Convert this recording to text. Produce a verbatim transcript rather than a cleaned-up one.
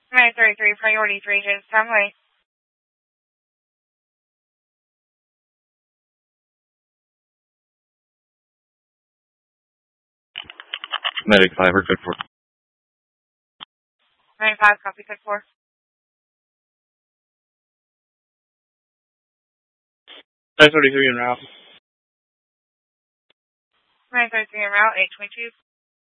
nine thirty-three, priority three, James Townway. Medic five, or code four. nine five, copy code four. nine thirty-three en route. nine thirty-three en route, eight twenty-two.